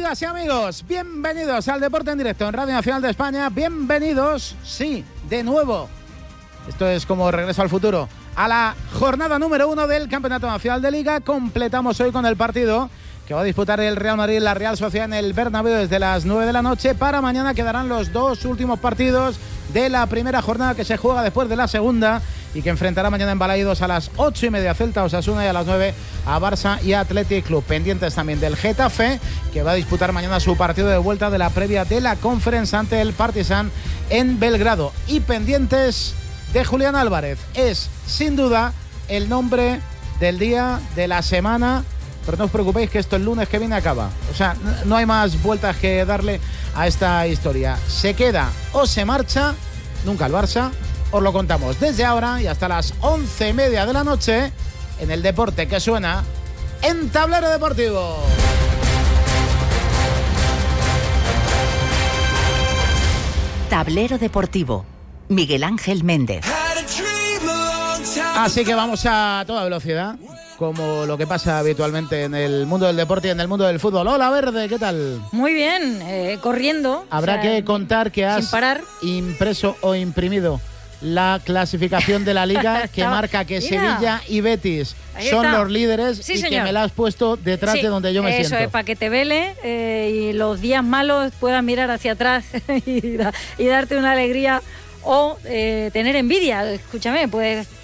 Amigas y amigos, bienvenidos al Deporte en Directo en Radio Nacional de España. Bienvenidos, sí, de nuevo. Esto es como Regreso al Futuro. A la jornada número 1 del Campeonato Nacional de Liga. Completamos hoy con el partido que va a disputar el Real Madrid y la Real Sociedad en el Bernabéu desde las 9 de la noche. Para mañana quedarán los dos últimos partidos de la primera jornada que se juega después de la segunda y que enfrentará mañana en Balaídos a las 8:30 Celta Osasuna y a las 9 a Barça y Athletic Club. Pendientes también del Getafe, que va a disputar mañana su partido de vuelta de la previa de la Conference ante el Partizan en Belgrado. Y pendientes de Julián Álvarez. Es, sin duda, el nombre del día, de la semana. Pero no os preocupéis que esto el lunes que viene acaba. O sea, no hay más vueltas que darle a esta historia. Se queda o se marcha, nunca el Barça. Os lo contamos desde ahora y hasta las 11:30 de la noche en el deporte que suena en Tablero Deportivo. Tablero Deportivo. Miguel Ángel Méndez. Así que vamos a toda velocidad, como lo que pasa habitualmente en el mundo del deporte y en el mundo del fútbol. Hola, Verde, ¿qué tal? Muy bien, corriendo. Habrá que contar que has sin parar. Impreso o imprimido la clasificación de la Liga que marca que Sevilla y Betis son los líderes, sí, y señor, que me la has puesto detrás de donde yo me siento. Eso es, para que te vele y los días malos puedas mirar hacia atrás y darte una alegría o tener envidia. Escúchame, pues